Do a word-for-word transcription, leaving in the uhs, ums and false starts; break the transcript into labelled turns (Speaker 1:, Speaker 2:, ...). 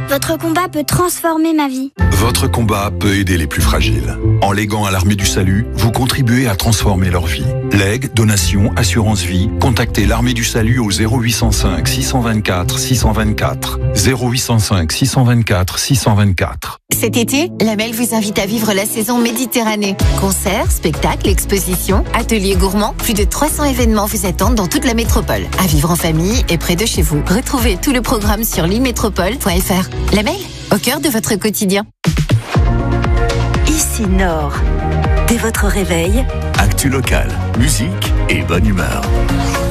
Speaker 1: Votre combat peut transformer ma vie.
Speaker 2: Votre combat peut aider les plus fragiles. En léguant à l'Armée du Salut, vous contribuez à transformer leur vie. Legs, donations, assurance vie, contactez l'Armée du Salut au zéro huit cent cinq six cent vingt-quatre six cent vingt-quatre. zéro huit cent cinq six cent vingt-quatre six cent vingt-quatre.
Speaker 3: Cet été, la Mel vous invite à vivre la saison Méditerranée. Concerts, spectacles, expositions, ateliers gourmands, plus de trois cents événements vous attendent dans toute la métropole. À vivre en famille et près de chez vous. Retrouvez tout le programme sur l'e-métropole point f r. La Mel, au cœur de votre quotidien.
Speaker 4: Ici Nord. Dès votre réveil,
Speaker 5: actu local, musique et bonne humeur.